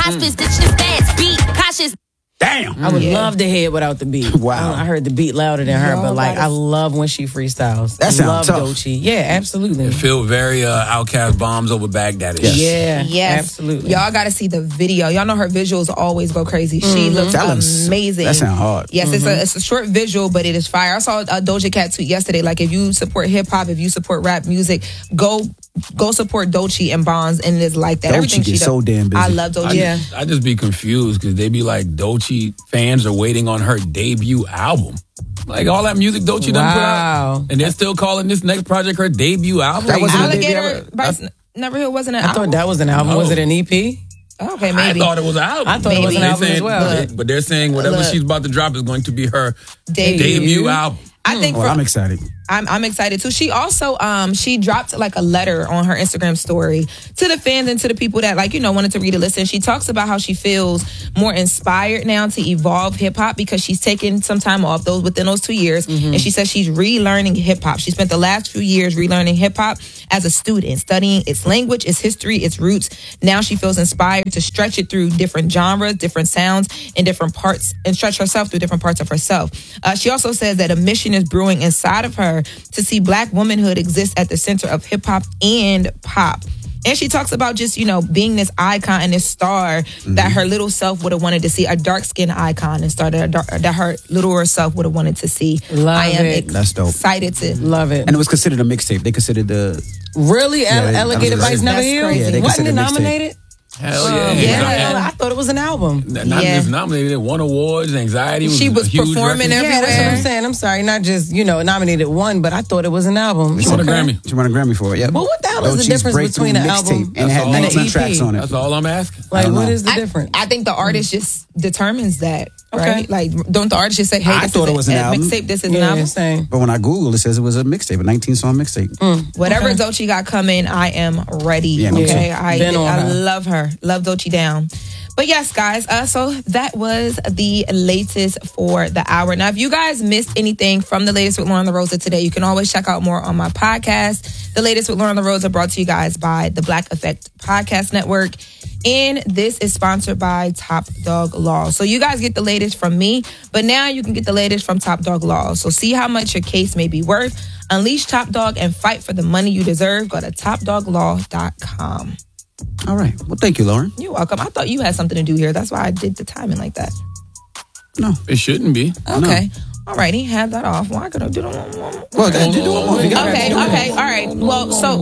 Hospice, ditch this fast beat. Cautious. Damn. I would love to hear it without the beat. Wow. I heard the beat louder than her, but like I love when she freestyles. That sounds love tough. Doechii. Yeah, absolutely. Feel very Outkast bombs over Baghdad. Yeah, Yes. absolutely. Y'all got to see the video. Y'all know her visuals always go crazy. She looks amazing. That sound hard. Yes, it's a short visual, but it is fire. I saw a Doja Cat tweet yesterday. Like, if you support hip hop, if you support rap music, go support Doechii and Bonds, and it is like that. Doechii Everything she gets does. so damn busy. I love Doechii. I just be confused because they be like, Doechii fans are waiting on her debut album. Like all that music Doechii done put out, and they're still calling this next project her debut album. That wasn't a Alligator by Neverhill wasn't an I album. thought that was an album. No. Was it an EP? Okay, maybe. I thought it was an album. I thought it was an They album saying- as well. But they're saying whatever she's about to drop is going to be her Debut. debut album. I think Well, I'm excited. I'm excited too. She also she dropped like a letter on her Instagram story to the fans and to the people that wanted to read a listen. She talks about how she feels more inspired now to evolve hip hop because she's taken some time off within those 2 years, and she says she's relearning hip hop. She spent the last few years relearning hip hop as a student, studying its language, its history, its roots. Now she feels inspired to stretch it through different genres, different sounds, and different parts, and stretch herself through different parts of herself. She also says that a mission is brewing inside of her to see Black womanhood exist at the center of hip hop and pop. And she talks about just, being this icon and this star that her little self would have wanted to see, a dark-skinned icon and star that her littler self would have wanted to see. Love it. That's dope. Excited to Love it. And it was considered a mixtape. They considered the... Really? Yeah, Alligator that's Bites Never crazy. Healed? Yeah, they Wasn't consider it mixtape. nominated? Hell yeah. I thought it was an album. Not just nominated, it won awards. Anxiety was She was a huge performing record. Yeah, that's what I'm everywhere. saying. I'm sorry, not just, nominated one, but I thought it was an album. She won a Okay. Grammy. She won a Grammy for it, yeah. Well, what the hell is the Doechii's difference breakthrough between an mixtape, album and it had and an 19 EP? tracks on it. That's all I'm asking. Like, don't what know. is the difference? I think the artist just determines that, Okay. right? Like, don't the artist just say, hey, I this thought is it was a an album. mixtape, this is an Yeah, album? same. But when I Googled, it says it was a mixtape, a 19-song mixtape. Whatever Doechii got coming, I am ready. Yeah, me okay, too. Been on I her. love her. Love Doechii down. But yes, guys, so that was the latest for the hour. Now, if you guys missed anything from the latest with Lauren LaRosa today, you can always check out more on my podcast. The latest with Lauren LaRosa brought to you guys by the Black Effect Podcast Network. And this is sponsored by Top Dog Law. So you guys get the latest from me, but now you can get the latest from Top Dog Law. So see how much your case may be worth. Unleash Top Dog and fight for the money you deserve. Go to topdoglaw.com. All right. Well, thank you, Lauren. You're welcome. I thought you had something to do here. That's why I did the timing like that. No. It shouldn't be. Okay. All right. He had that off. Why could I do that? Well, do it more. You gotta Okay. do it. Okay. All right. Well, so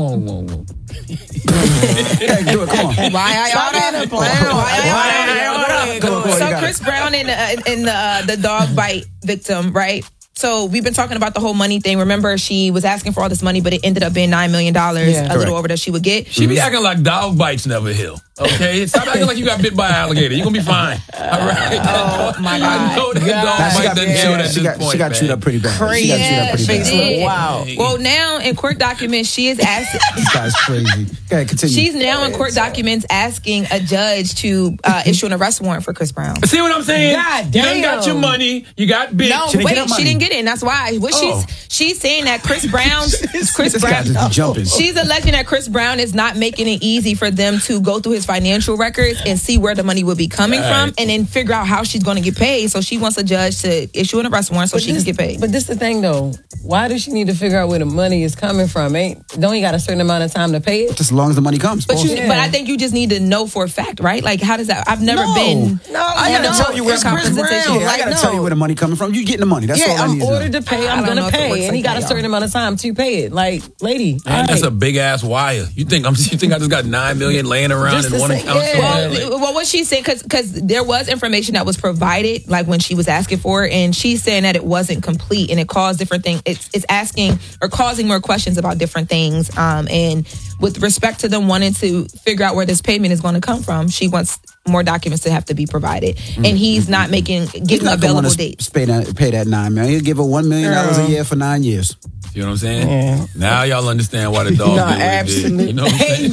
Okay, do it. Come on. why I order? Why I Go on, you So got Chris Brown and the dog bite victim, right? So we've been talking about the whole money thing. Remember, she was asking for all this money, but it ended up being $9 million, a little over that she would get. She be acting like dog bites never heal. Okay? Stop acting like you got bit by an alligator. You're going to be fine. All right? Oh, my God. I know that dog bite doesn't kill at this point, She got chewed up pretty bad. Crazy. She got chewed up pretty She bad. did. Wow. Well, now in court documents, she is asking. This guy's crazy. Go ahead, continue. She's now in court documents asking a judge to issue an arrest warrant for Chris Brown. See what I'm saying? God You done damn. got your money. You got bit. No, She didn't get her wait, money. she didn't get it, and that's why. What she's saying that Chris Brown, This guy just jumping. she's alleging that Chris Brown is not making it easy for them to go through his financial records and see where the money would be coming from, and then figure out how she's going to get paid. So she wants a judge to issue an arrest warrant so she can get paid. But this the thing though. Why does she need to figure out where the money is coming from? Don't you got a certain amount of time to pay it? Just as long as the money comes. But Bullshit. I think you just need to know for a fact, right? Like, how does that? I've never been. I gotta tell you where it's Chris I Brown. gotta tell you where the money coming from. You getting the money. That's all I I'm need to know. ordered to pay. I I'm don't know gonna if it works pay, and he like got a that, certain y'all. amount of time to pay it. Like, lady, Man, that's a big ass wire. You think I just got $9 million laying around Just in to one say, account yeah. somewhere? Well, what she's saying, because there was information that was provided, like when she was asking for it, and she's saying that it wasn't complete, and it caused different things. It's asking or causing more questions about different things. And with respect to them wanting to figure out where this payment is going to come from, she wants more documents to have to be provided, and he's not giving available dates. Pay that $9 million. He'll give her $1 million a year for 9 years. You know what I'm saying? Yeah. Now y'all understand why the dog No, did what he absolutely. did. You know what I'm saying?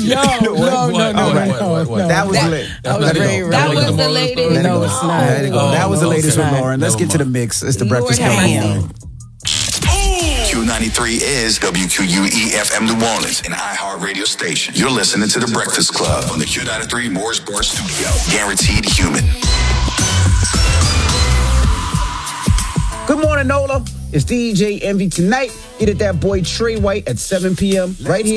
That was lit. That's Let it very go. That Let it was go. the Let it latest. go. Let it No, go. it's not. Let it go. That was the latest with okay. Lauren. Let's Never get to the mind. mix. It's the Lord Breakfast have Club. mercy. Tune Q93 is WQUE-FM New Orleans, an iHeartRadio station. You're listening to The Breakfast Club on the Q93 Morris Bar Studio. Guaranteed human. Good morning, Nola. It's DJ Envy tonight. Get at that boy Trey White at 7 p.m. right here.